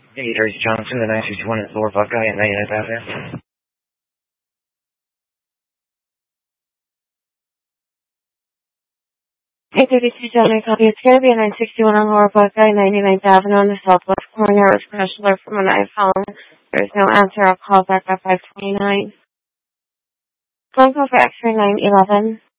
Hey, Tracy Johnson, the 961 at Lower Buckeye at 99th Avenue. Hey, 32 Gentleman copy. It's going to be a 961 on Lower Buckeye, 99th Avenue on the southwest corner. It was crash alert from an iPhone. There's no answer. I'll call back at 529. Phone call for X-ray 911.